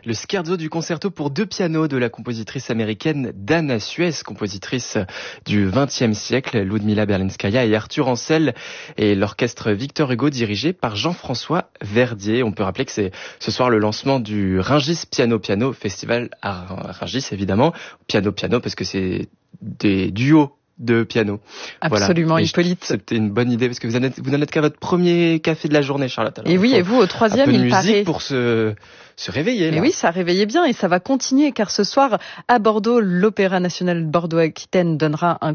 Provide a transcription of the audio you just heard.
le scherzo du concerto pour 2 pianos de la compositrice américaine Dana Suess, compositrice du XXe siècle, Ludmila Berlinskaya et Arthur Ancel, et l'orchestre Victor Hugo dirigé par Jean-François Verdier. On peut rappeler que c'est ce soir le lancement du Rungis Piano Festival à Rungis, évidemment. Piano parce que c'est des duos de piano. Absolument, voilà. Hippolyte. C'était une bonne idée parce que vous n'en êtes qu'à votre premier café de la journée, Charlotte. Alors, et oui, et vous au troisième, il paraît. Un peu de musique pour se réveiller. Mais là. oui, ça réveillait bien et ça va continuer car ce soir à Bordeaux, l'Opéra National Bordeaux-Aquitaine donnera un